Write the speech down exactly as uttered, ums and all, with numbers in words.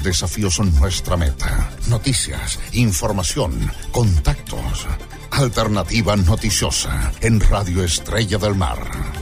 Los desafíos son nuestra meta. Noticias, información, contactos. Alternativa noticiosa en Radio Estrella del Mar.